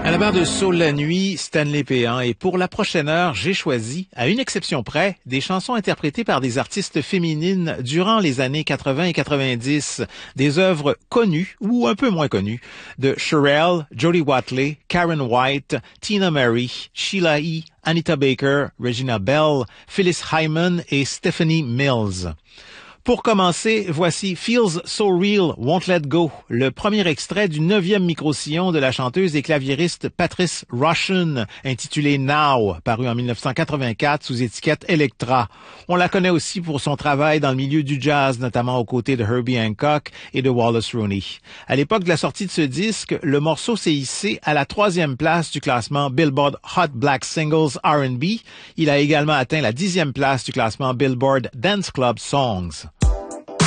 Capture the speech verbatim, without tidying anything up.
À la barre de Soul la nuit, Stanley Péan. Et pour la prochaine heure, j'ai choisi, à une exception près, des chansons interprétées par des artistes féminines durant les années quatre-vingts et quatre-vingt-dix. Des œuvres connues ou un peu moins connues de Cherelle, Jody Watley, Karen White, Tina Mary, Sheila E., Anita Baker, Regina Bell, Phyllis Hyman et Stephanie Mills. Pour commencer, voici Feels So Real, Won't Let Go, le premier extrait du neuvième micro-sillon de la chanteuse et claviériste Patrice Rushen, intitulé Now, paru en dix-neuf cent quatre-vingt-quatre sous étiquette Elektra. On la connaît aussi pour son travail dans le milieu du jazz, notamment aux côtés de Herbie Hancock et de Wallace Rooney. À l'époque de la sortie de ce disque, le morceau s'est hissé à la troisième place du classement Billboard Hot Black Singles R and B. Il a également atteint la dixième place du classement Billboard Dance Club Songs.